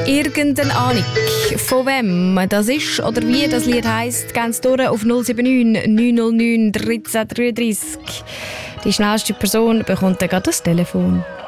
Irgendeine Ahnung, von wem das ist oder wie das Lied heisst, ganz durch auf 079 909 1333. Die schnellste Person bekommt dann gerade das Telefon.